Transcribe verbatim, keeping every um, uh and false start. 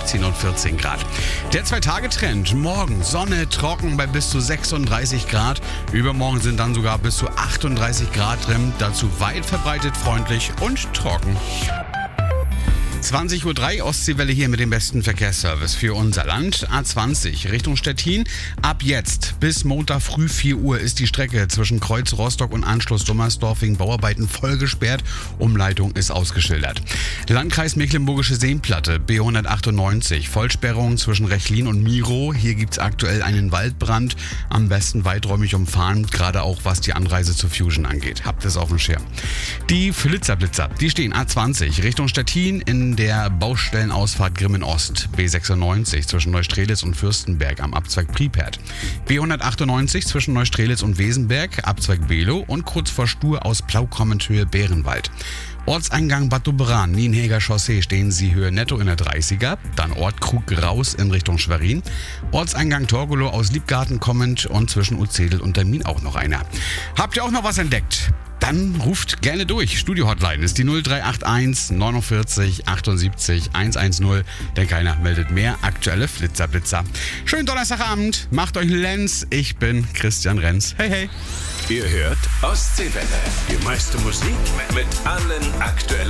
sechzehn und vierzehn Grad. Der Zwei-Tage-Trend. Morgen Sonne, trocken bei bis zu sechsunddreißig Grad. Übermorgen sind dann sogar bis zu achtunddreißig Grad drin. Dazu weit verbreitet freundlich und trocken. zwanzig Uhr drei, Ostseewelle hier mit dem besten Verkehrsservice für unser Land. A zwanzig Richtung Stettin. Ab jetzt bis Montag früh vier Uhr ist die Strecke zwischen Kreuz Rostock und Anschluss Dummersdorf wegen Bauarbeiten voll gesperrt. Umleitung ist ausgeschildert. Landkreis Mecklenburgische Seenplatte, B hundertachtundneunzig. Vollsperrung zwischen Rechlin und Miro. Hier gibt es aktuell einen Waldbrand. Am besten weiträumig umfahren, gerade auch was die Anreise zur Fusion angeht. Habt es auf dem Schirm. Die Flitzerblitzer, die stehen A zwanzig Richtung Stettin in der Baustellenausfahrt Grimmen Ost, B sechsundneunzig zwischen Neustrelitz und Fürstenberg am Abzweig Pripert, B hundertachtundneunzig zwischen Neustrelitz und Wesenberg, Abzweig Below und kurz vor Stur aus Plaukommenthöhe Bärenwald. Ortseingang Bad Doberan, Nienhäger Chaussee stehen Sie Höhe netto in der dreißiger, dann Ort Krug raus in Richtung Schwerin, Ortseingang Torgelow aus Liebgarten kommend und zwischen Uzedel und Termin auch noch einer. Habt ihr auch noch was entdeckt? Dann ruft gerne durch. Studio-Hotline ist die null drei acht eins neunundvierzig achtundsiebzig hundertzehn, denn keiner meldet mehr aktuelle Flitzerblitzer. Schönen Donnerstagabend, macht euch einen Lenz. Ich bin Christian Renz. Hey, hey. Ihr hört Ostseewelle. Die meiste Musik mit allen aktuellen